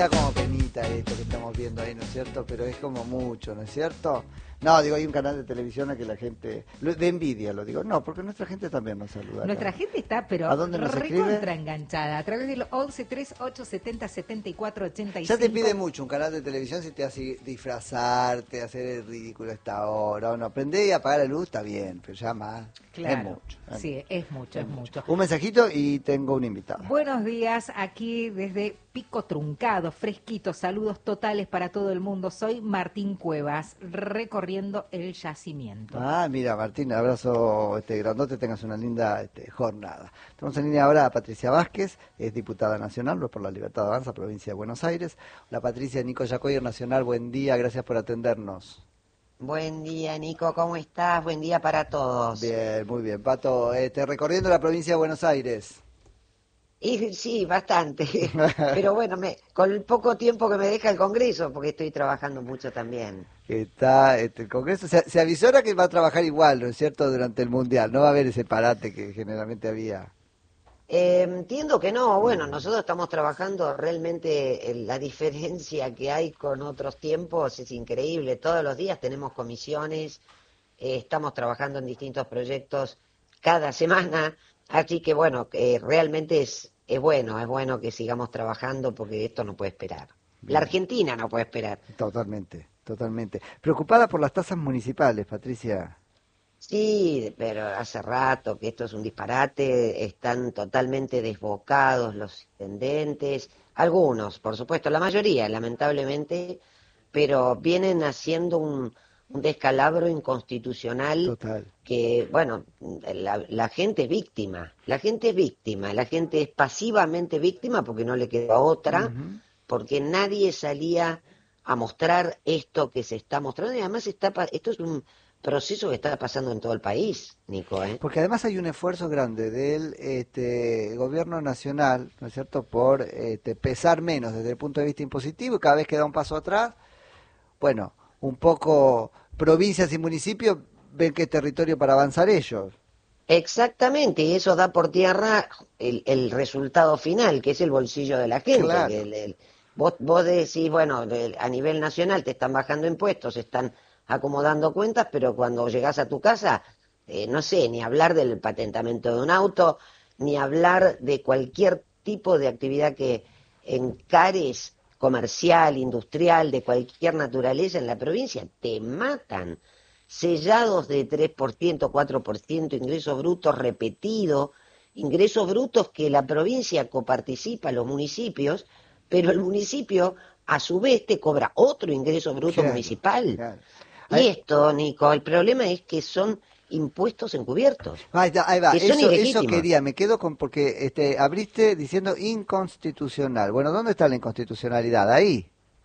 da como penita esto que estamos viendo ahí, ¿no es cierto? Pero es como mucho, ¿no es cierto? No, digo, hay un canal de televisión a que la gente, de envidia lo digo, no, porque nuestra gente también nos saluda. Nuestra gente está, pero ¿A dónde nos escribe? recontra enganchada, a través del 11 38 70 74 85. Ya te pide mucho un canal de televisión si te hace disfrazarte, hacer el ridículo a esta hora, o no, prender y apagar la luz está bien, pero ya más, Claro, es mucho. sí, es mucho. Un mensajito y tengo un invitado. Buenos días, aquí desde Pico Truncado, fresquito, saludos totales para todo el mundo. Soy Martín Cuevas, recorriendo el yacimiento. Ah, mira, Martín, abrazo grandote, tengas una linda jornada. Tenemos en línea ahora a Patricia Vázquez, es diputada nacional, por la Libertad Avanza, provincia de Buenos Aires. Hola Patricia, Nico Yacoyer Nacional, buen día, gracias por atendernos. Buen día, Nico, ¿cómo estás? Buen día para todos. Bien, muy bien. Pato, recorriendo la provincia de Buenos Aires. Y sí, bastante. Pero bueno, con el poco tiempo que me deja el Congreso, porque estoy trabajando mucho también. Está el Congreso, se avisora que va a trabajar igual, ¿no es cierto?, durante el Mundial. No va a haber ese parate que generalmente había. Entiendo que no. Bueno, nosotros estamos trabajando realmente, la diferencia que hay con otros tiempos es increíble. Todos los días tenemos comisiones, estamos trabajando en distintos proyectos cada semana, así que bueno, realmente es bueno que sigamos trabajando porque esto no puede esperar. Bien. La Argentina no puede esperar. Totalmente. Preocupada por las tasas municipales, Patricia. Sí, pero hace rato que esto es un disparate, están totalmente desbocados los intendentes, algunos, por supuesto, la mayoría, lamentablemente, pero vienen haciendo un descalabro inconstitucional. Total. Que, bueno, la gente es víctima, la gente es pasivamente víctima porque no le queda otra, porque nadie salía a mostrar esto que se está mostrando, y además esto es un proceso que está pasando en todo el país, Nico, ¿eh? Porque además hay un esfuerzo grande del gobierno nacional, ¿no es cierto?, por pesar menos desde el punto de vista impositivo, y cada vez que da un paso atrás, bueno, un poco provincias y municipios ven qué territorio para avanzar ellos. Exactamente, y eso da por tierra el resultado final, que es el bolsillo de la gente. Claro. Vos decís, bueno, a nivel nacional te están bajando impuestos, están acomodando cuentas, pero cuando llegás a tu casa, no sé, ni hablar del patentamiento de un auto, ni hablar de cualquier tipo de actividad que encares, comercial, industrial, de cualquier naturaleza en la provincia, te matan. Sellados de 3%, 4%, ingresos brutos repetidos, ingresos brutos que la provincia coparticipa, los municipios, pero el municipio a su vez te cobra otro ingreso bruto municipal. Claro. Y esto, Nico, el problema es que son impuestos encubiertos. Ahí va. Que son Eso ilegítimos. quería, me quedo con, porque abriste diciendo inconstitucional. Bueno, ¿dónde está la inconstitucionalidad? Ahí.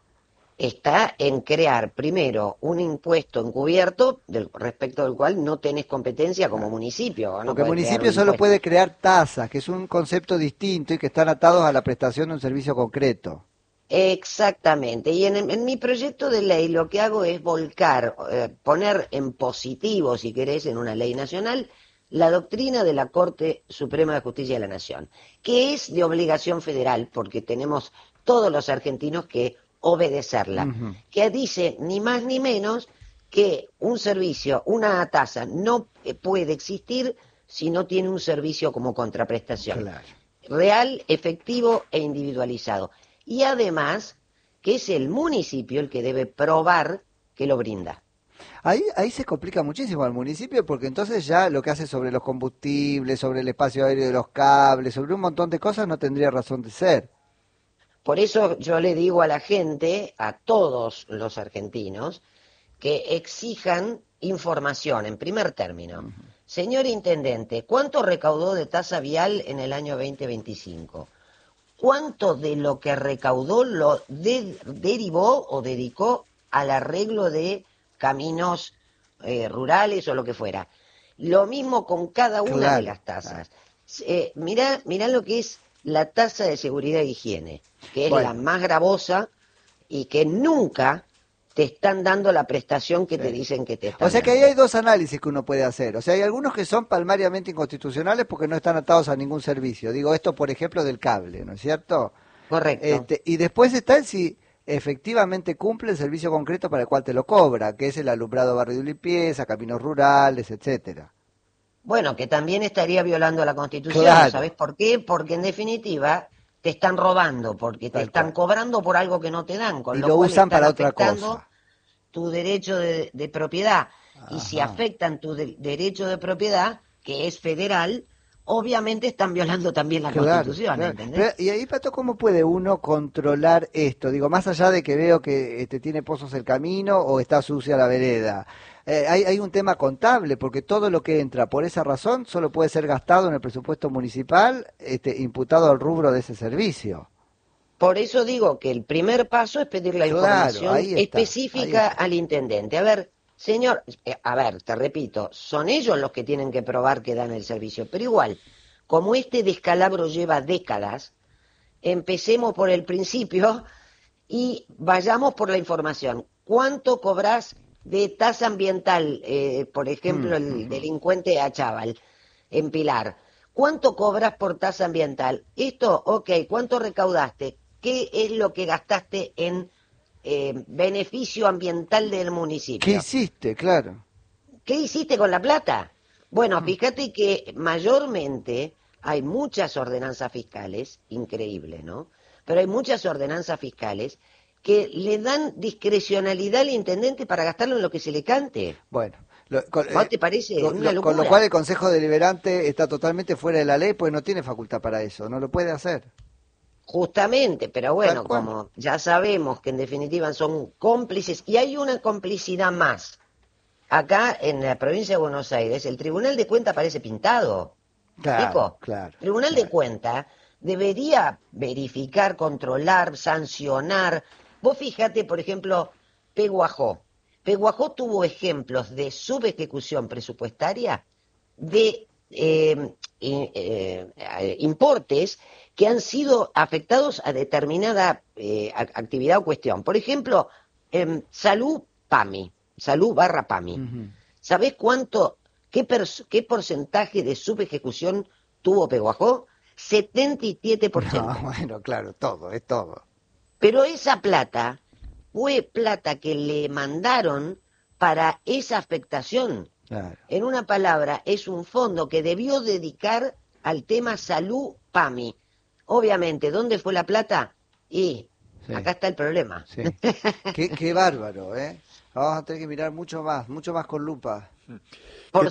Está en crear primero un impuesto encubierto respecto del cual no tenés competencia como municipio. Porque el municipio solo puede crear tasas, que es un concepto distinto y que están atados a la prestación de un servicio concreto. Exactamente, y en mi proyecto de ley lo que hago es volcar, poner en positivo, si querés, en una ley nacional, la doctrina de la Corte Suprema de Justicia de la Nación, que es de obligación federal, porque tenemos todos los argentinos que obedecerla, que dice ni más ni menos que un servicio, una tasa, no puede existir si no tiene un servicio como contraprestación. Claro. Real, efectivo e individualizado. Y además, que es el municipio el que debe probar que lo brinda. Ahí se complica muchísimo al municipio, porque entonces ya lo que hace sobre los combustibles, sobre el espacio aéreo de los cables, sobre un montón de cosas no tendría razón de ser. Por eso yo le digo a la gente, a todos los argentinos, que exijan información en primer término. Señor Intendente, ¿cuánto recaudó de tasa vial en el año 2025? ¿Cuánto de lo que recaudó lo derivó o dedicó al arreglo de caminos rurales o lo que fuera? Lo mismo con cada una de las tasas. Mirá lo que es la tasa de seguridad e higiene, que es la más gravosa y que nunca te están dando la prestación que te dicen que te están O sea que ahí dando. hay dos análisis que uno puede hacer. O sea, hay algunos que son palmariamente inconstitucionales porque no están atados a ningún servicio. Digo, esto por ejemplo del cable, ¿no es cierto? Correcto. Y después está el si efectivamente cumple el servicio concreto para el cual te lo cobra, que es el alumbrado barrio de limpieza, caminos rurales, etcétera. Bueno, que también estaría violando la Constitución, Claro. ¿sabes por qué? Porque en definitiva te están robando, porque te Tal están cual. cobrando por algo que no te dan, con Y lo lo cual usan están para otra afectando cosa. tu derecho de propiedad. Y si Ajá. afectan tu derecho de propiedad, que es federal, obviamente están violando también la Claro, Constitución, claro. ¿entendés? Y ahí, Pato, ¿cómo puede uno controlar esto? Digo, más allá de que veo que tiene pozos el camino o está sucia la vereda. Hay un tema contable, porque todo lo que entra por esa razón solo puede ser gastado en el presupuesto municipal, imputado al rubro de ese servicio. Por eso digo que el primer paso es pedir la Claro, información ahí está, ahí específica está. al intendente. A ver, señor, a ver, te repito, son ellos los que tienen que probar que dan el servicio, pero igual, como este descalabro lleva décadas, empecemos por el principio y vayamos por la información. ¿Cuánto cobras de tasa ambiental, por ejemplo, el Ujú. delincuente Achával, en Pilar? ¿Cuánto cobras por tasa ambiental? Esto, ok, ¿cuánto recaudaste? ¿Qué es lo que gastaste en beneficio ambiental del ¿Qué municipio? hiciste? Claro. ¿Qué hiciste con la plata? Bueno, Mm. fíjate que mayormente hay muchas ordenanzas fiscales, increíble, ¿no? Pero hay muchas ordenanzas fiscales que le dan discrecionalidad al intendente para gastarlo en lo que se le cante. Bueno, ¿Vos te parece? Una con lo cual locura. el Consejo Deliberante está totalmente fuera de la ley, pues no tiene facultad para eso, no lo puede hacer. Justamente, pero Tal bueno, cual. como ya sabemos que en definitiva son cómplices, y hay una complicidad más. Acá en la provincia de Buenos Aires, el Tribunal de Cuentas parece pintado. ¿Me Claro, explico? claro, Tribunal de claro. Cuentas debería verificar, controlar, sancionar. Vos fíjate, por ejemplo, Peguajó. Peguajó tuvo ejemplos de subejecución presupuestaria de importes que han sido afectados a determinada actividad o cuestión. Por ejemplo, salud PAMI, salud barra PAMI. Ujú. ¿Sabés cuánto, qué porcentaje de subejecución tuvo Peguajó? No, 77%. bueno, claro, todo, es todo. Pero esa plata fue plata que le mandaron para esa afectación. Claro. En una palabra, es un fondo que debió dedicar al tema salud PAMI. Obviamente, ¿dónde fue la plata? Y Sí, acá está el problema. sí. Qué bárbaro, ¿eh? Vamos a tener que mirar mucho más con lupa. ¿Qué-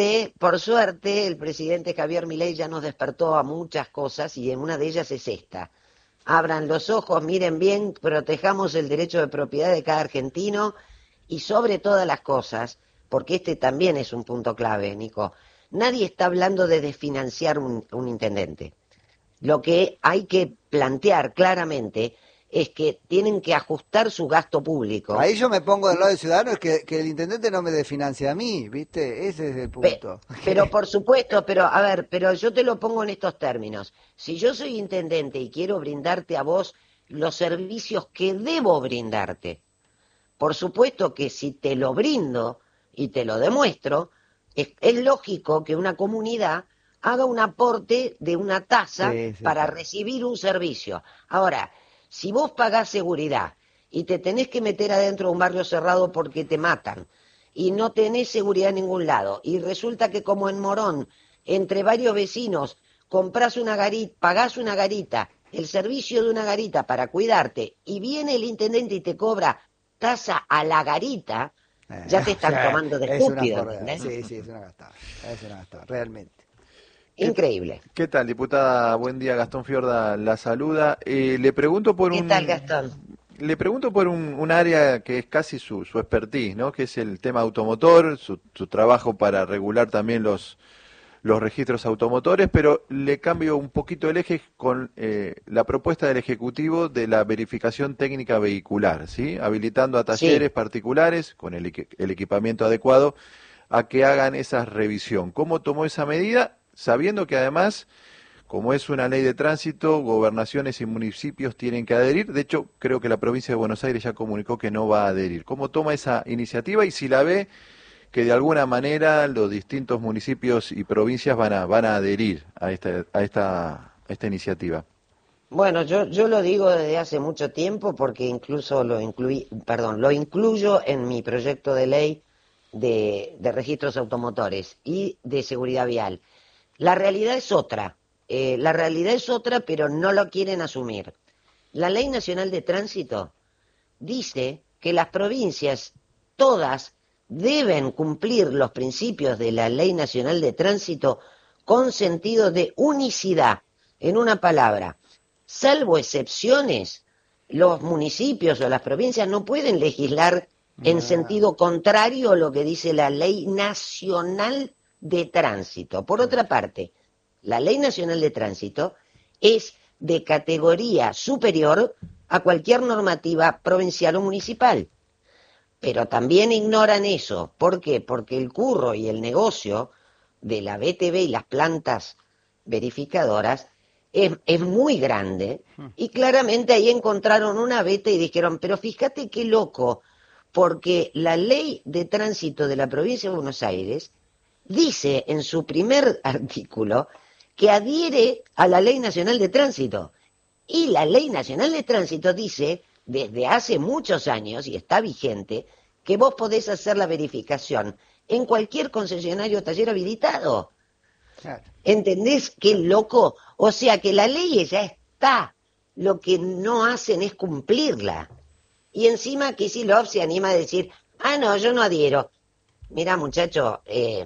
Por suerte, el presidente Javier Milei ya nos despertó a muchas cosas y en una de ellas es esta. Abran los ojos, miren bien, protejamos el derecho de propiedad de cada argentino y sobre todas las cosas, porque este también es un punto clave, Nico, nadie está hablando de desfinanciar un intendente. Lo que hay que plantear claramente es que tienen que ajustar su gasto público. Ahí yo me pongo del lado del ciudadano, es que el intendente no me desfinancia a mí, ¿viste? Ese es el punto. Pero por supuesto, pero a ver, pero yo te lo pongo en estos términos. Si yo soy intendente y quiero brindarte a vos los servicios que debo brindarte, por supuesto que si te lo brindo y te lo demuestro, es lógico que una comunidad haga un aporte de una tasa Sí, sí, para claro. recibir un servicio. Ahora, si vos pagás seguridad y te tenés que meter adentro de un barrio cerrado porque te matan, y no tenés seguridad en ningún lado, y resulta que como en Morón, entre varios vecinos, comprás una garita, pagás una garita, el servicio de una garita para cuidarte, y viene el intendente y te cobra tasa a la garita, ya te O están sea, tomando de es una estúpido, forra, ¿entendés? sí, sí, es una gastada, realmente. ¿Qué, Increíble. qué tal, diputada? Buen día, Gastón Fiorda la saluda. Le pregunto por ¿Qué tal, Gastón? le pregunto por un área que es casi su expertise, ¿no? Que es el tema automotor, su trabajo para regular también los registros automotores, pero le cambio un poquito el eje con la propuesta del Ejecutivo de la verificación técnica vehicular, ¿sí? Habilitando a Sí. talleres particulares con el equipamiento adecuado a que hagan esa revisión. ¿Cómo tomó esa medida? Sabiendo que además, como es una ley de tránsito, gobernaciones y municipios tienen que adherir. De hecho, creo que la provincia de Buenos Aires ya comunicó que no va a adherir. ¿Cómo toma esa iniciativa y si la ve que de alguna manera los distintos municipios y provincias van a adherir a esta iniciativa? Bueno, yo lo digo desde hace mucho tiempo porque incluso lo incluyo en mi proyecto de ley de registros automotores y de seguridad vial. La realidad es otra, pero no lo quieren asumir. La Ley Nacional de Tránsito dice que las provincias todas deben cumplir los principios de la Ley Nacional de Tránsito con sentido de unicidad. En una palabra, salvo excepciones, los municipios o las provincias no pueden legislar en sentido contrario a lo que dice la Ley Nacional de Tránsito. Por otra parte, la Ley Nacional de Tránsito es de categoría superior a cualquier normativa provincial o municipal. Pero también ignoran eso. ¿Por qué? Porque el curro y el negocio de la BTV y las plantas verificadoras es muy grande, y claramente ahí encontraron una beta y dijeron, pero fíjate qué loco, porque la Ley de Tránsito de la Provincia de Buenos Aires dice en su primer artículo que adhiere a la Ley Nacional de Tránsito, y la Ley Nacional de Tránsito dice, desde hace muchos años, y está vigente, que vos podés hacer la verificación en cualquier concesionario o taller habilitado. Claro. ¿Entendés qué loco? O sea que la ley ya está, lo que no hacen es cumplirla. Y encima Kicillof se anima a decir, no, yo no adhiero. Mira, muchacho,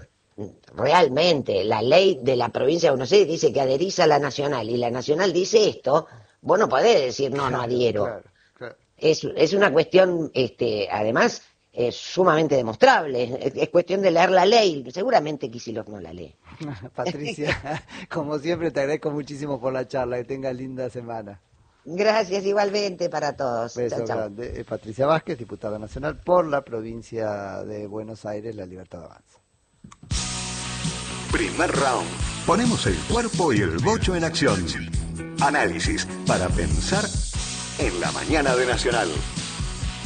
realmente la ley de la provincia de Buenos Aires dice que adherís a la nacional, y la nacional dice esto, vos no podés decir no adhiero. Claro. Es una cuestión, además, sumamente demostrable. Es cuestión de leer la ley. Seguramente Kicillof no la lee. Patricia, como siempre te agradezco muchísimo por la charla, que tengas linda semana. Gracias igualmente para todos. Beso Chau, chau. grande. Patricia Vázquez, diputada nacional por la provincia de Buenos Aires, La Libertad Avanza. Primer round. Ponemos el cuerpo y el bocho en acción. Análisis para pensar en la mañana de Nacional.